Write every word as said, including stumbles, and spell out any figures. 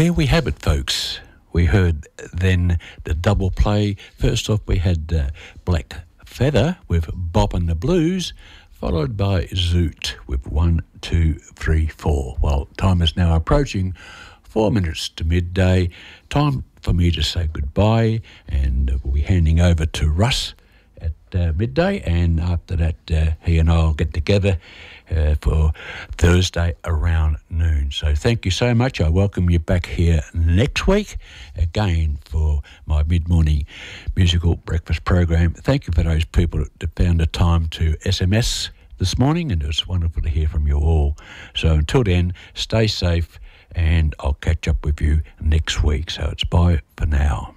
There we have it, folks. We heard then the double play. First off, we had uh, Black Feather with Bop and the Blues, followed by Zoot with one, two, three, four. Well, time is now approaching four minutes to midday. Time for me to say goodbye, and we'll be handing over to Russ at uh, midday, and after that uh, he and I will get together uh, for Thursday around noon. So thank you so much. I welcome you back here next week again for my mid-morning musical breakfast program. Thank you for those people that found the time to S M S this morning, and it was wonderful to hear from you all. So until then, stay safe, and I'll catch up with you next week. So it's bye for now.